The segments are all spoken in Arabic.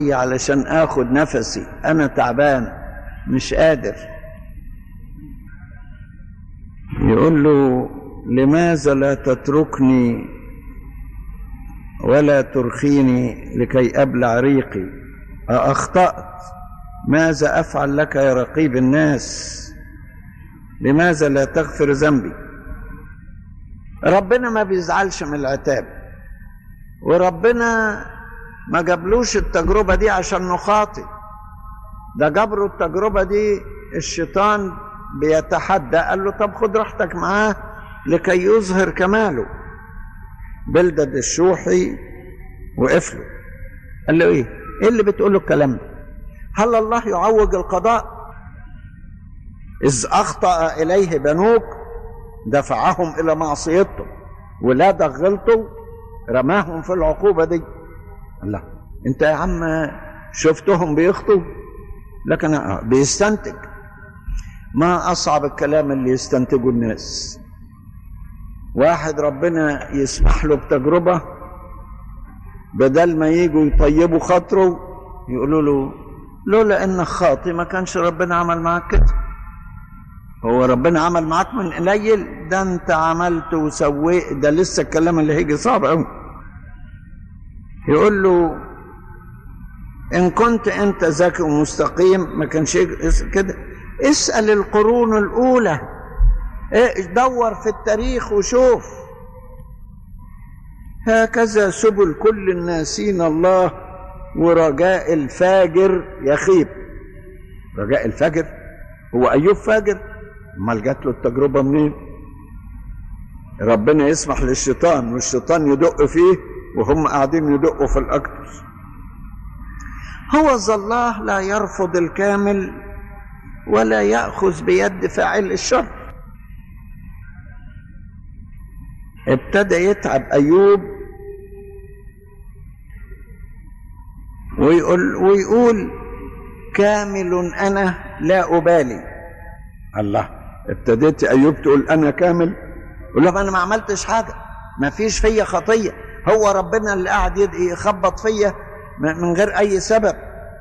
علشان اخد نفسي، انا تعبان مش قادر. يقول له لماذا لا تتركني ولا ترخيني لكي أبلع ريقي؟ أخطأت، ماذا أفعل لك يا رقيب الناس؟ لماذا لا تغفر ذنبي؟ ربنا ما بيزعلش من العتاب، وربنا ما جابلوش التجربة دي عشان نخاطئ، ده جابله التجربة دي الشيطان بيتحدى، قال له طب خد راحتك معاه لكي يظهر كماله. بلدد الشوحي وقف له قال له ايه اللي بتقوله الكلام ده؟ هل الله يعوج القضاء؟ إذ أخطأ إليه بنوك دفعهم إلى معصيته، ولادك غلطوا رماهم في العقوبة دي. الله، انت يا عم شفتهم بيخطوا؟ لكن بيستنتج. ما أصعب الكلام اللي يستنتجه الناس. واحد ربنا يسمح له بتجربة، بدل ما يجوا يطيبوا خاطره يقولوا له لولا انك خاطي ما كانش ربنا عمل معاك كده. هو ربنا عمل معاك من قليل؟ ده انت عملت وسويت، ده لسه الكلام اللي هيجي صعب قوي. يقول له ان كنت انت ذكي ومستقيم ما كانش كده. اسأل القرون الاولى، دور في التاريخ وشوف. هكذا سبل كل الناسين الله، ورجاء الفاجر يخيب. رجاء الفاجر هو أيوب فاجر؟ امال جات له التجربة منين؟ ربنا يسمح للشيطان والشيطان يدق فيه وهم قاعدين يدقوا في الأكتر. هو الله لا يرفض الكامل ولا يأخذ بيد فاعل الشر. ابتدى يتعب أيوب ويقول كامل أنا لا أبالي. الله، ابتديت أيوب تقول أنا كامل؟ يقول له أنا ما عملتش حاجة، ما فيش فيا خطية، هو ربنا اللي قاعد يخبط فيا من غير أي سبب.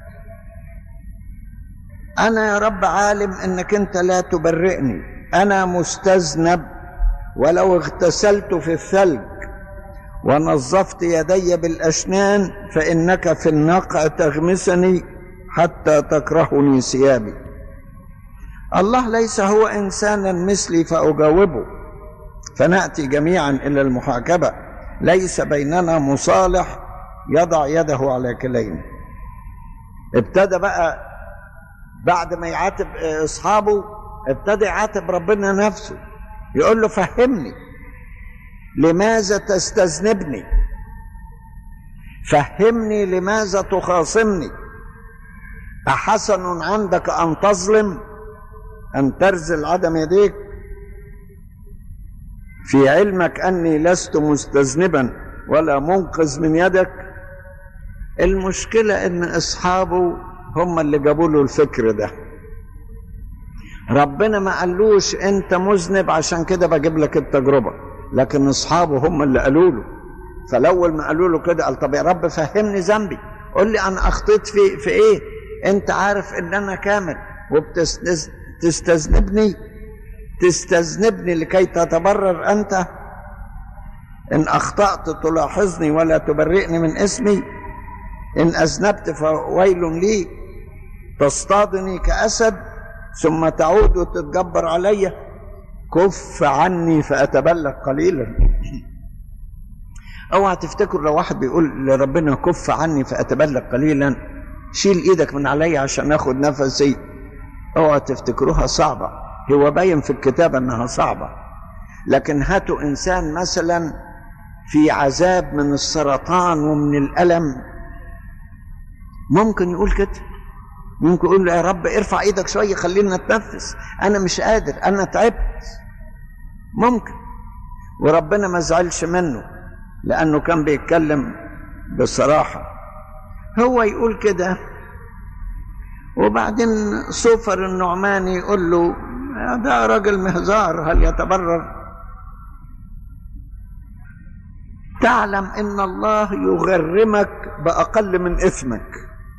أنا يا رب عالم أنك أنت لا تبرئني، أنا مستذنب، ولو اغتسلت في الثلج ونظفت يدي بالأشنان فإنك في النقع تغمسني حتى تكرهني ثيابي. الله ليس هو إنسانا مثلي فأجاوبه، فنأتي جميعا إلى المحاكمة، ليس بيننا مصالح يضع يده على كلينا. ابتدى بقى بعد ما يعاتب أصحابه ابتدى يعاتب ربنا نفسه، يقول له فهمني لماذا تستذنبني، فهمني لماذا تخاصمني، أحسن عندك أن تظلم أن ترزل عدم يديك؟ في علمك أني لست مستذنبا ولا منقذ من يدك. المشكلة أن أصحابه هم اللي جابوا له الفكر ده. ربنا ما قالوش أنت مذنب عشان كده بجيب لك التجربة، لكن أصحابه هم اللي قالوا له. فالأول ما قالوا له كده قال طب يا رب فهمني ذنبي، قل لي أنا أخطيت في إيه؟ أنت عارف إن أنا كامل وبتستذنبني لكي تتبرر أنت. إن أخطأت تلاحظني ولا تبرئني من اسمي، إن أذنبت فويل لي، تصطادني كأسد ثم تعود وتتجبر علي. كف عني فأتبلغ قليلا. اوعى تفتكر لو واحد بيقول لربنا كف عني فأتبلغ قليلا شيل ايدك من علي عشان اخد نفسي، اوعى تفتكروها صعبة. هو باين في الكتاب انها صعبة، لكن هاتوا انسان مثلا في عذاب من السرطان ومن الألم، ممكن يقول كده، ممكن يقول يا رب ارفع ايدك شوية خلينا نتنفس، انا مش قادر، انا تعبت. ممكن، وربنا ما زعلش منه لانه كان بيتكلم بصراحة. هو يقول كده، وبعدين صوفر النعماني يقول له ده راجل مهزار هل يتبرر؟ تعلم ان الله يغرمك باقل من اثمك.